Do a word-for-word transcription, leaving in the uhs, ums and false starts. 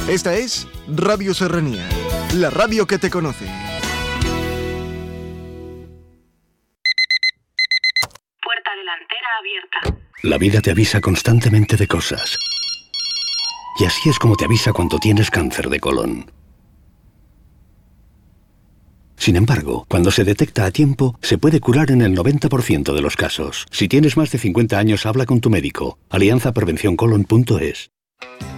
Esta es Radio Serranía, la radio que te conoce. Puerta delantera abierta. La vida te avisa constantemente de cosas. Y así es como te avisa cuando tienes cáncer de colon. Sin embargo, cuando se detecta a tiempo, se puede curar en el noventa por ciento de los casos. Si tienes más de cincuenta años, habla con tu médico. alianza prevención colon punto es.